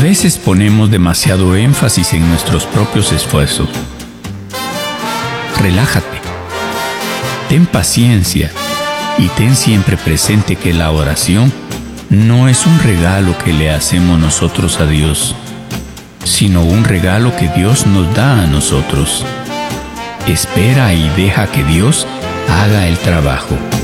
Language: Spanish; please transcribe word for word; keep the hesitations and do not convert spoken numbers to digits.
veces ponemos demasiado énfasis en nuestros propios esfuerzos. Relájate, ten paciencia y ten siempre presente que la oración no es un regalo que le hacemos nosotros a Dios, sino un regalo que Dios nos da a nosotros. Espera y deja que Dios haga el trabajo.